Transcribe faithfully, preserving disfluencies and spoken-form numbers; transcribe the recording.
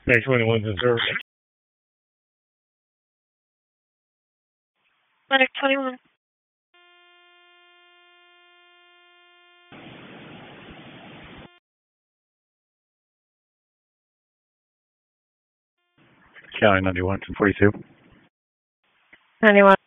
Next twenty-one's in service. Medic twenty-one. County ninety-one, forty-two. ninety-one.